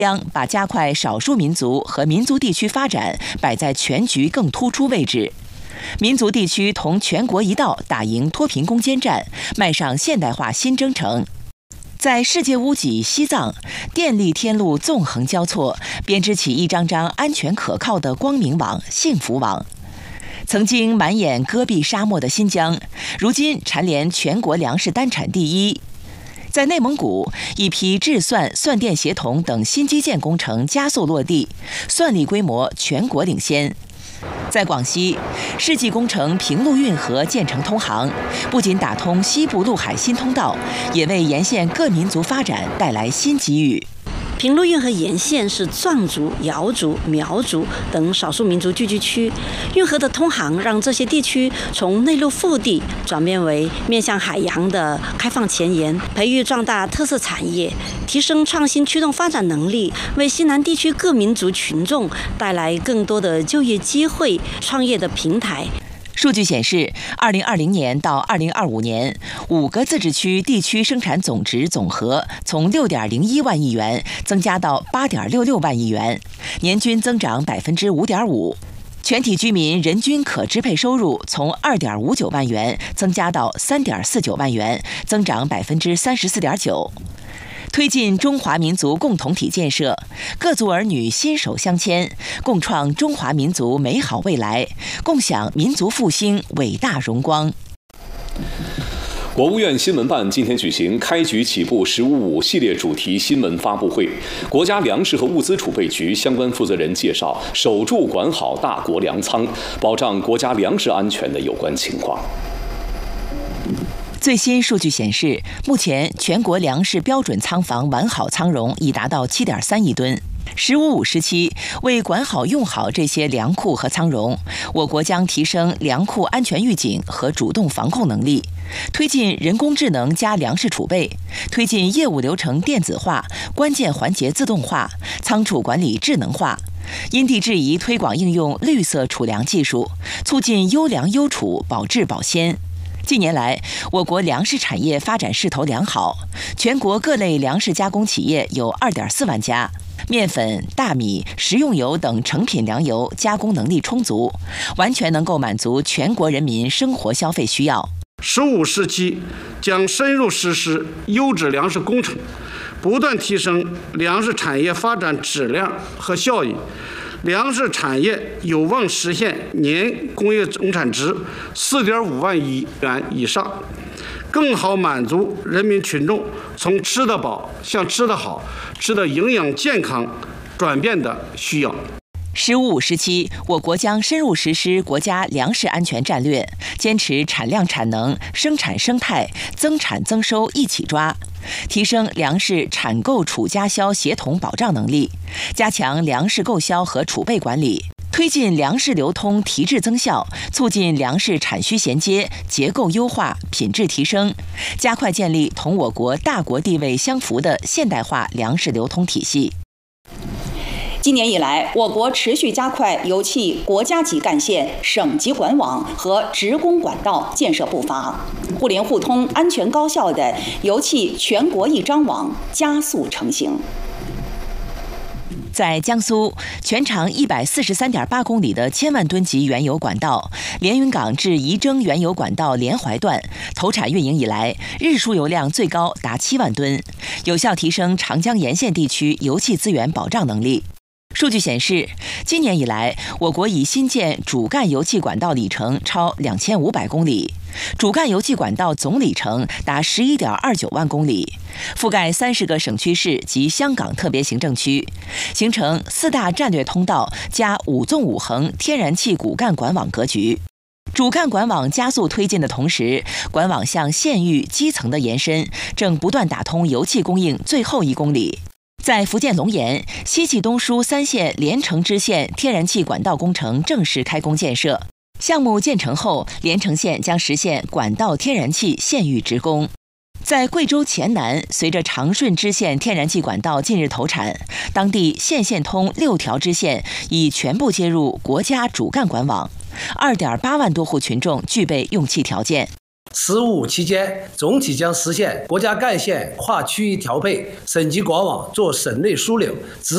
将把加快少数民族和民族地区发展摆在全局更突出位置。民族地区同全国一道打赢脱贫攻坚战，迈上现代化新征程。在世界屋脊西藏，电力天路纵横交错，编织起一张张安全可靠的光明网、幸福网。曾经满眼戈壁沙漠的新疆，如今蝉联全国粮食单产第一。在内蒙古，一批制算、算电协同等新基建工程加速落地，算力规模全国领先。在广西，世纪工程平陆运河建成通航，不仅打通西部陆海新通道，也为沿线各民族发展带来新机遇。 平陆运河沿线是藏族、瑶族、苗族等少数民族聚居区，运河的通航让这些地区从内陆腹地转变为面向海洋的开放前沿，培育壮大特色产业，提升创新驱动发展能力，为西南地区各民族群众带来更多的就业机会、创业的平台。 数据显示，2020年到2025年，5个自治区地区生产总值总和从6.01万亿元增加到8.66万亿元，年均增长5.5%。全体居民人均可支配收入从2.59万元增加到3.49万元，增长34.9%。推进中华民族共同体建设，各族儿女心手相牵，共创中华民族美好未来，共享民族复兴伟大荣光。 国务院新闻办今天举行开局起步“15.5”系列主题新闻发布会，国家粮食和物资储备局相关负责人介绍守住管好大国粮仓，保障国家粮食安全的有关情况。 最新数据显示，目前全国粮食标准仓房完好仓容已达到7.3亿吨。“15.5”时期，为管好用好这些粮库和仓容，我国将提升粮库安全预警和主动防控能力，推进人工智能加粮食储备，推进业务流程电子化、关键环节自动化、仓储管理智能化，因地制宜推广应用绿色储粮技术，促进优粮优储、保质保鲜。近年来，我国粮食产业发展势头良好，全国各类粮食加工企业有2.4万家，面粉、大米、食用油等成品粮油加工能力充足，完全能够满足全国人民生活消费需要。 “15时期将深入实施优质粮食工程，不断提升粮食产业发展质量和效益。粮食产业有望实现年工业总产值4.5万亿元以上，更好满足人民群众从吃得饱向吃得好、吃得营养健康转变的需要。 “15.5”时期，我国将深入实施国家粮食安全战略，坚持产量产能、生产生态、增产增收一起抓，提升粮食产购储加销协同保障能力，加强粮食购销和储备管理，推进粮食流通提质增效，促进粮食产需衔接、结构优化、品质提升，加快建立同我国大国地位相符的现代化粮食流通体系。 今年以来，我国持续加快油气国家级干线、省级管网和直供管道建设步伐，互联互通、安全高效的油气全国一张网加速成型。 在江苏，全长143.8公里的1000万吨级原油管道连云港至仪征原油管道连淮段投产运营以来，日输油量最高达7万吨，有效提升长江沿线地区油气资源保障能力。数据显示，今年以来，我国已新建主干油气管道里程超2500公里，主干油气管道总里程达11.29万公里，覆盖30个省区市及香港特别行政区，形成4大战略通道加5纵5横天然气骨干管网格局。主干管网加速推进的同时，管网向县域基层的延伸正不断打通油气供应最后1公里。在福建龙岩，西气东输3线连城支线天然气管道工程正式开工建设。项目建成后，连城县将实现管道天然气县域直供。在贵州黔南，随着长顺支线天然气管道近日投产，当地县通6条支线已全部接入国家主干管网，2.8万多户群众具备用气条件。 “15.5”期间，总体将实现国家干线跨区域调配、省级管网做省内枢纽、直